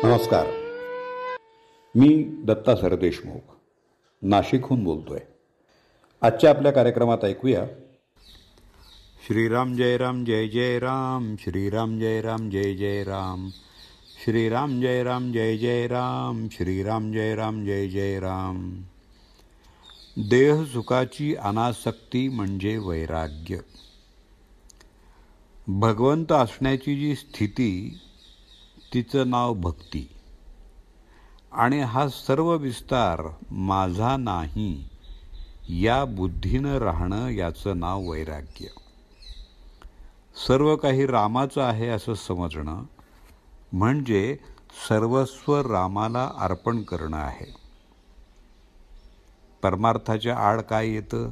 नमस्कार. मी दत्ता सरदेशमुख नाशिकहून बोलतोय. आजच्या आपल्या कार्यक्रमात ऐकूया श्रीराम जय राम जय जय राम, श्रीराम जय राम जय जय राम, श्रीराम जय राम जय जय राम, श्रीराम जय राम जय जय राम. देह सुखाची अनासक्ती म्हणजे वैराग्य. भगवंत असण्याची जी स्थिती तिचं नाव भक्ती, आणि हा सर्व विस्तार माझा नाही या बुद्धीनं राहणं याचं नाव वैराग्य. सर्व काही रामाचं आहे असं समजणं म्हणजे सर्वस्व रामाला अर्पण करणं आहे. परमार्थाच्या आड काय येतं?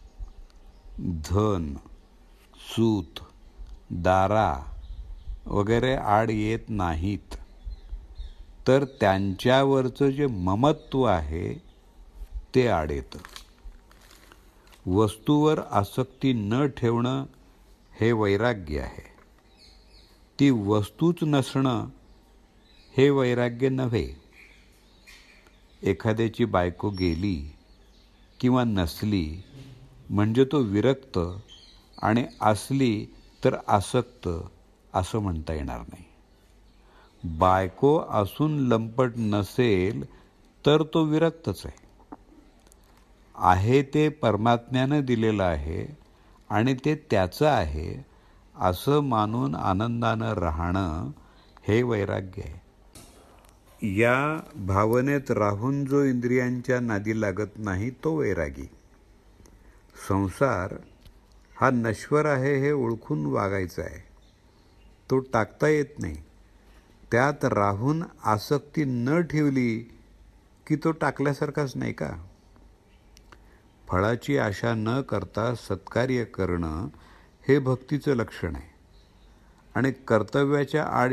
धन, सूत, दारा वगैरे आड येत नाहीत, तर त्यांच्यावरचं जे ममत्व आहे ते आड येतं. वस्तूवर आसक्ती न ठेवणं हे वैराग्य आहे. ती वस्तूच नसणं हे वैराग्य नव्हे. एखाद्याची बायको गेली किंवा नसली म्हणजे तो विरक्त, आणि असली तर आसक्त असं म्हणता येणार नाही. बायको असून लंपट नसेल तर तो विरक्तच आहे ते परमात्म्यानं दिलेलं आहे आणि ते त्याचं आहे असं मानून आनंदानं राहणं हे वैराग्य आहे. या भावनेत राहून जो इंद्रियांच्या नादी लागत नाही तो वैरागी. संसार हा नश्वर आहे हे ओळखून वागायचा आहे. तो टाकता येत नाही. त्यात राहून आसक्ती न ठेवली की तो टाकल्यासारखाच नाही का? फळाची आशा न करता सत्कार्य करणं हे भक्तीचं लक्षण आहे, आणि कर्तव्याच्या आड